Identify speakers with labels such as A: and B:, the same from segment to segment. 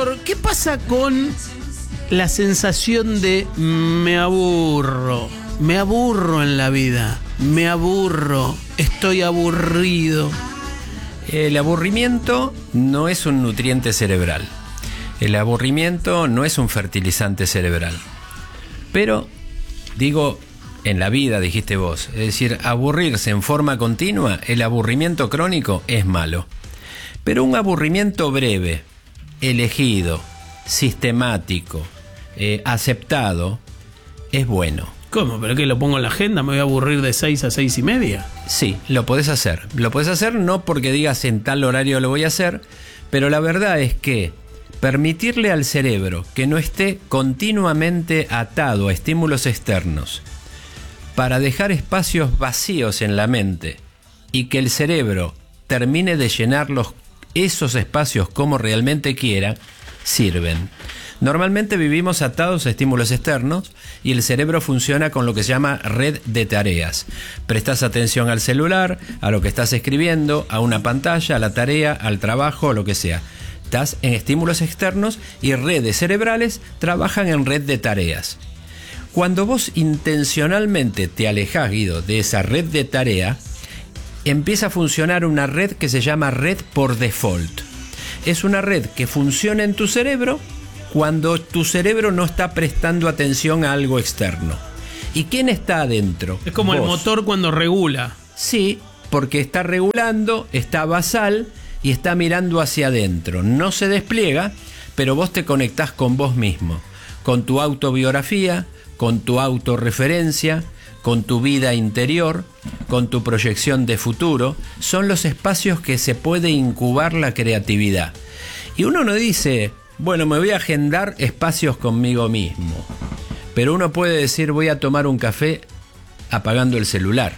A: Doctor, ¿qué pasa con la sensación de me aburro en la vida, me aburro, estoy aburrido?
B: El aburrimiento no es un nutriente cerebral. El aburrimiento no es un fertilizante cerebral. Pero, digo, en la vida, dijiste vos, es decir, aburrirse en forma continua, el aburrimiento crónico es malo. Pero un aburrimiento breve, elegido, sistemático, aceptado, es bueno.
A: ¿Cómo? ¿Pero qué? ¿Lo pongo en la agenda? ¿Me voy a aburrir de 6 a 6 y media?
B: Sí, lo podés hacer. Lo podés hacer no porque digas en tal horario lo voy a hacer, pero la verdad es que permitirle al cerebro que no esté continuamente atado a estímulos externos para dejar espacios vacíos en la mente y que el cerebro termine de llenarlos esos espacios como realmente quiera, sirven. Normalmente vivimos atados a estímulos externos y el cerebro funciona con lo que se llama red de tareas. Prestas atención al celular, a lo que estás escribiendo, a una pantalla, a la tarea, al trabajo, lo que sea. Estás en estímulos externos y redes cerebrales trabajan en red de tareas. Cuando vos intencionalmente te alejás, Guido, de esa red de tarea, empieza a funcionar una red que se llama red por default. Es una red que funciona en tu cerebro cuando tu cerebro no está prestando atención a algo externo. ¿Y quién está adentro?
A: Es como vos. El motor cuando regula.
B: Sí, porque está regulando, está basal y está mirando hacia adentro. No se despliega, pero vos te conectás con vos mismo, con tu autobiografía, con tu autorreferencia, con tu vida interior, con tu proyección de futuro. Son los espacios que se puede incubar la creatividad. Y uno no dice, bueno, me voy a agendar espacios conmigo mismo. Pero uno puede decir, voy a tomar un café apagando el celular.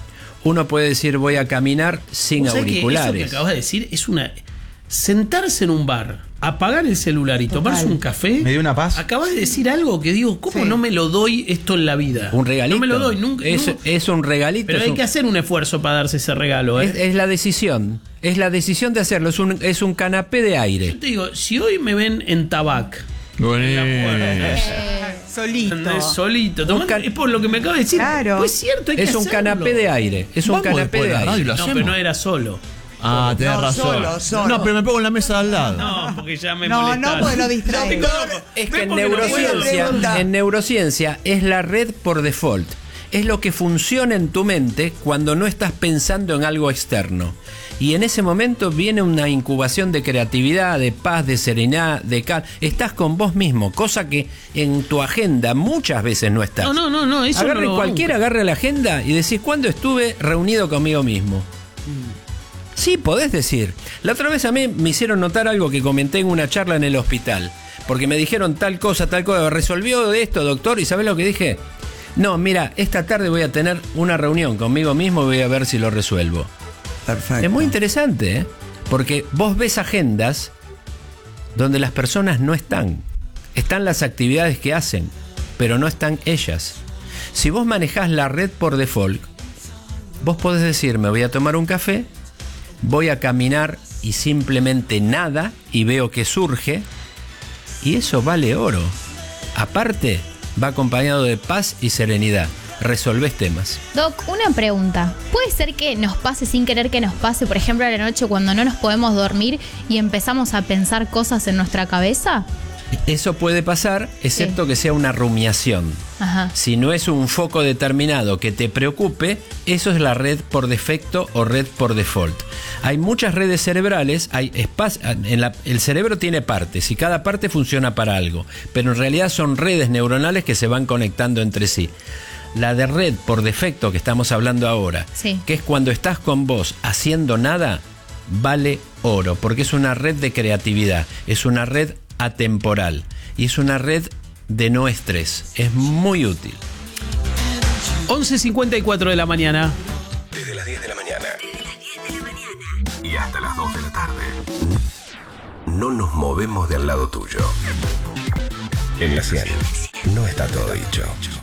B: Uno puede decir, voy a caminar sin auriculares.
A: Que eso que acabas de decir es una... Sentarse en un bar, apagar el celular y tomarse un café.
C: Me dio una paz.
A: Acabas de decir algo que digo, ¿cómo no me lo doy esto en la vida?
B: Un regalito.
A: No me lo doy nunca.
B: Es un regalito.
A: Pero hay que hacer un esfuerzo para darse ese regalo.
B: Es la decisión. Es la decisión de hacerlo. Es un canapé de aire.
A: Yo te digo, si hoy me ven en Tabac. Solito. Es por lo que me acabas de decir.
D: Claro.
A: Pues es cierto, hay que hacerlo.
B: Es un canapé de aire. Es un canapé de aire.
A: No, pero no era solo.
C: Ah, tenés razón.
D: Solo.
C: No, pero me pongo en la mesa de al lado.
A: No, porque ya me
D: molestaron. No, porque lo distrae.
B: Es que en neurociencia es la red por default. Es lo que funciona en tu mente cuando no estás pensando en algo externo. Y en ese momento viene una incubación de creatividad, de paz, de serenidad, de calma. Estás con vos mismo, cosa que en tu agenda muchas veces no estás.
A: No. Eso
B: agarre la agenda y decís, ¿cuándo estuve reunido conmigo mismo? Sí, podés decir. La otra vez a mí me hicieron notar algo que comenté en una charla en el hospital. Porque me dijeron tal cosa. ¿Resolvió esto, doctor? ¿Y sabés lo que dije? No, mira, esta tarde voy a tener una reunión conmigo mismo y voy a ver si lo resuelvo.
D: Perfecto.
B: Es muy interesante, ¿eh? Porque vos ves agendas donde las personas no están. Están las actividades que hacen, pero no están ellas. Si vos manejás la red por default, vos podés decir, me voy a tomar un café, voy a caminar y simplemente nada y veo que surge, y eso vale oro. Aparte, va acompañado de paz y serenidad. Resolvés temas.
E: Doc, una pregunta. ¿Puede ser que nos pase sin querer que nos pase, por ejemplo, a la noche cuando no nos podemos dormir y empezamos a pensar cosas en nuestra cabeza?
B: Eso puede pasar, excepto que sea una rumiación.
E: Ajá.
B: Si no es un foco determinado que te preocupe, eso es la red por defecto o red por default. Hay muchas redes cerebrales, el cerebro tiene partes y cada parte funciona para algo, pero en realidad son redes neuronales que se van conectando entre sí. La de red por defecto que estamos hablando ahora,
E: sí,
B: que es cuando estás con vos haciendo nada, vale oro, porque es una red de creatividad, es una red atemporal y es una red de no estrés. Es muy útil.
A: 11:54 de la mañana.
F: Desde las 10 de la mañana. Y hasta las 2 de la tarde. No nos movemos del lado tuyo. En la 100 no está todo dicho.